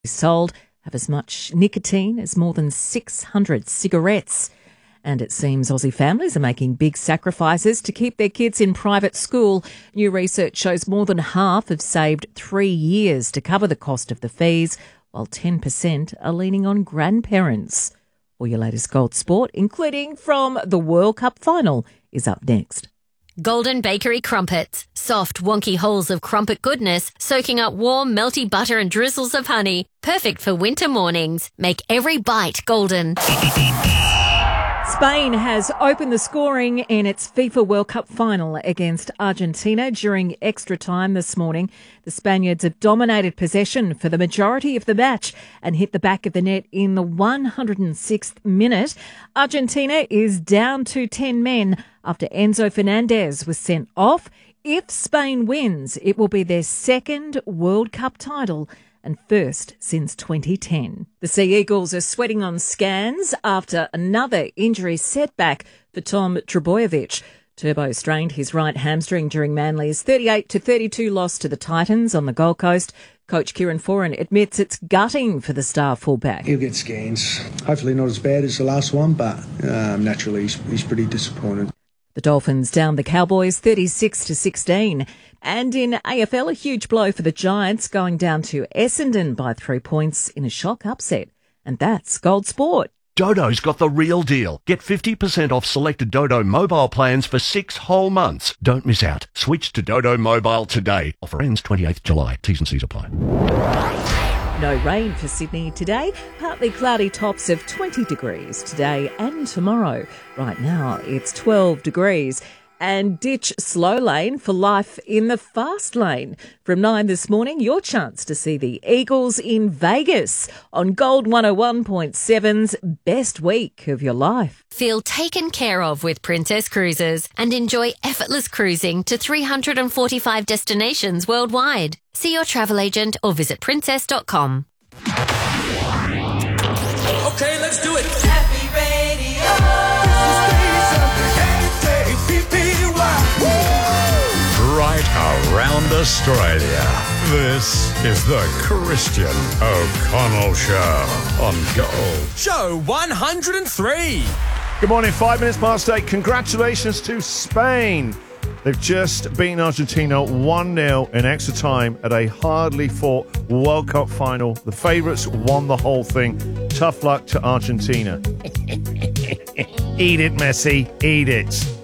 sold have as much nicotine as more than 600 cigarettes. And it seems Aussie families are making big sacrifices to keep their kids in private school. New research shows more than half have saved 3 years to cover the cost of the fees, while 10% are leaning on grandparents. All your latest Gold Sport, including from the World Cup final, is up next. Golden Bakery Crumpets. Soft, wonky holes of crumpet goodness, soaking up warm, melty butter and drizzles of honey. Perfect for winter mornings. Make every bite golden. Spain has opened the scoring in its FIFA World Cup final against Argentina during extra time this morning. The Spaniards have dominated possession for the majority of the match and hit the back of the net in the 106th minute. Argentina is down to 10 men after Enzo Fernandez was sent off. If Spain wins, it will be their second World Cup title and first since 2010. The Sea Eagles are sweating on scans after another injury setback for Tom Trbojevic. Turbo strained his right hamstring during Manly's 38-32 loss to the Titans on the Gold Coast. Coach Kieran Foran admits it's gutting for the star fullback. He'll get scans. Hopefully not as bad as the last one, but naturally he's pretty disappointed. The Dolphins downed the Cowboys 36-16. And in AFL, a huge blow for the Giants, going down to Essendon by 3 points in a shock upset. And that's Gold Sport. Dodo's got the real deal. Get 50% off selected Dodo mobile plans for 6 whole months. Don't miss out. Switch to Dodo Mobile today. Offer ends 28th July. T's and C's apply. No rain for Sydney today. Partly cloudy tops of 20 degrees today and tomorrow. Right now it's 12 degrees. And ditch slow lane for life in the fast lane. From 9 this morning, your chance to see the Eagles in Vegas on Gold 101.7's best week of your life. Feel taken care of with Princess Cruises and enjoy effortless cruising to 345 destinations worldwide. See your travel agent or visit princess.com. Okay, let's do it. Happy Radio. Right around Australia. This is the Christian O'Connell Show on Gold. Show 103. Good morning, 5 minutes past 8. Congratulations to Spain. They've just beaten Argentina 1-0 in extra time at a hardly fought World Cup final. The favourites won the whole thing. Tough luck to Argentina. Eat it, Messi. Eat it.